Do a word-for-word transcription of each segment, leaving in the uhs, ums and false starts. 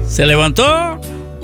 Se levantó.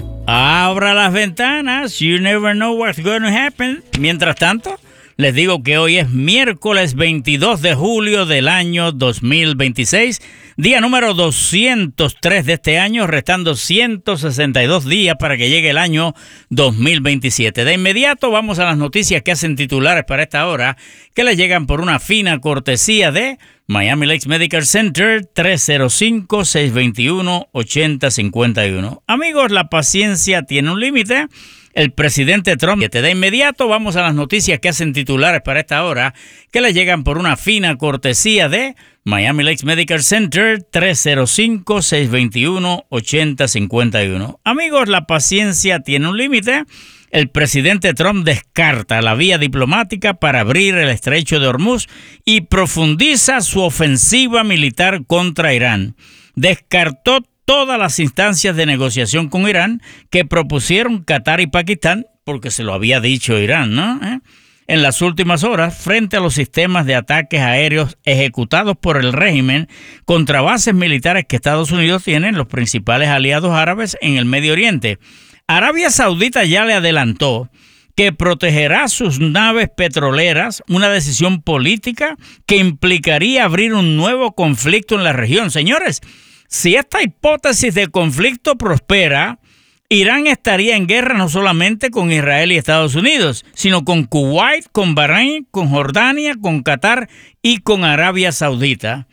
Abra las ventanas. You never know what's going to happen. Mientras tanto, les digo que hoy es miércoles veintidós de julio del año dos mil veintiséis, día número doscientos tres de este año, restando ciento sesenta y dos días para que llegue el año dos mil veintisiete. De inmediato vamos a las noticias que hacen titulares para esta hora, que les llegan por una fina cortesía de Miami Lakes Medical Center, tres cero cinco, seis dos uno, ocho cero cinco uno. Amigos, la paciencia tiene un límite. El presidente Trump. De inmediato vamos a las noticias que hacen titulares para esta hora, que les llegan por una fina cortesía de Miami Lakes Medical Center, tres cero cinco, seis dos uno, ocho cero cinco uno. Amigos, la paciencia tiene un límite. El presidente Trump descarta la vía diplomática para abrir el estrecho de Hormuz y profundiza su ofensiva militar contra Irán. Descartó todas las instancias de negociación con Irán que propusieron Qatar y Pakistán, porque se lo había dicho Irán, ¿no? ¿Eh? En las últimas horas, frente a los sistemas de ataques aéreos ejecutados por el régimen contra bases militares que Estados Unidos tiene en los principales aliados árabes en el Medio Oriente. Arabia Saudita ya le adelantó que protegerá sus naves petroleras, una decisión política que implicaría abrir un nuevo conflicto en la región. Señores, si esta hipótesis de conflicto prospera, Irán estaría en guerra no solamente con Israel y Estados Unidos, sino con Kuwait, con Bahrein, con Jordania, con Qatar y con Arabia Saudita.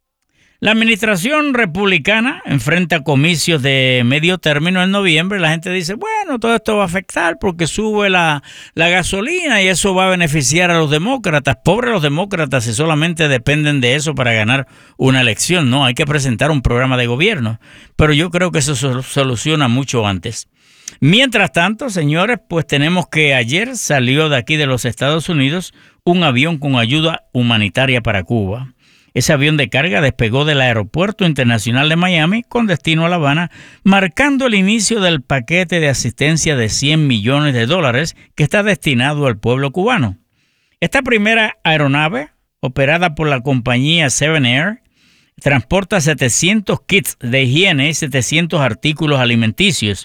La administración republicana enfrenta comicios de medio término en noviembre. La gente dice, bueno, todo esto va a afectar porque sube la, la gasolina y eso va a beneficiar a los demócratas. Pobres los demócratas si solamente dependen de eso para ganar una elección. No, hay que presentar un programa de gobierno. Pero yo creo que eso se soluciona mucho antes. Mientras tanto, señores, pues tenemos que ayer salió de aquí de los Estados Unidos un avión con ayuda humanitaria para Cuba. Ese avión de carga despegó del Aeropuerto Internacional de Miami con destino a La Habana, marcando el inicio del paquete de asistencia de cien millones de dólares que está destinado al pueblo cubano. Esta primera aeronave, operada por la compañía Seven Air, transporta setecientos kits de higiene y setecientos artículos alimenticios.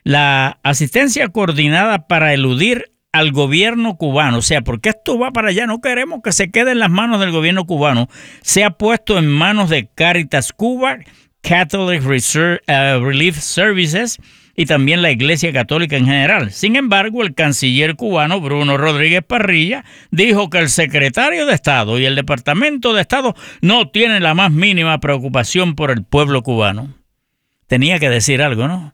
La asistencia coordinada para eludir al gobierno cubano, o sea, porque esto va para allá, no queremos que se quede en las manos del gobierno cubano, se ha puesto en manos de Caritas Cuba, Catholic Reser- uh, Relief Services y también la Iglesia Católica en general. Sin embargo, el canciller cubano Bruno Rodríguez Parrilla dijo que el secretario de Estado y el Departamento de Estado no tienen la más mínima preocupación por el pueblo cubano. Tenía que decir algo, ¿no?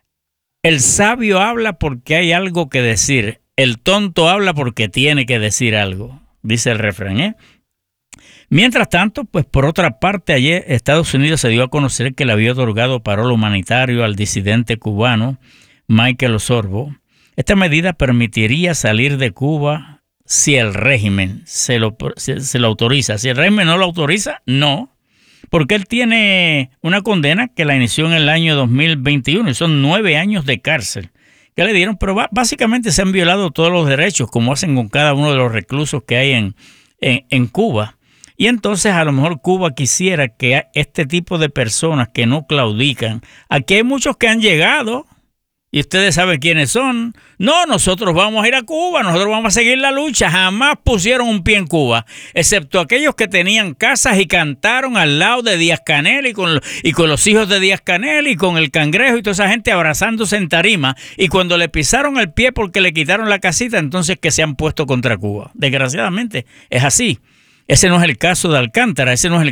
El sabio habla porque hay algo que decir. El tonto habla porque tiene que decir algo, dice el refrán, ¿eh? Mientras tanto, pues por otra parte, ayer Estados Unidos se dio a conocer que le había otorgado parol humanitario al disidente cubano Michael Osorbo. Esta medida permitiría salir de Cuba si el régimen se lo, se, se lo autoriza. Si el régimen no lo autoriza, no, porque él tiene una condena que la inició en el año dos mil veintiuno y son nueve años de cárcel que le dieron, pero básicamente se han violado todos los derechos, como hacen con cada uno de los reclusos que hay en, en, en Cuba. Y entonces a lo mejor Cuba quisiera que este tipo de personas que no claudican, aquí hay muchos que han llegado, y ustedes saben quiénes son. No, nosotros vamos a ir a Cuba, nosotros vamos a seguir la lucha. Jamás pusieron un pie en Cuba, excepto aquellos que tenían casas y cantaron al lado de Díaz-Canel y con, y con los hijos de Díaz-Canel y con el Cangrejo y toda esa gente abrazándose en tarima. Y cuando le pisaron el pie porque le quitaron la casita, entonces que se han puesto contra Cuba. Desgraciadamente es así. Ese no es el caso de Alcántara, ese no es el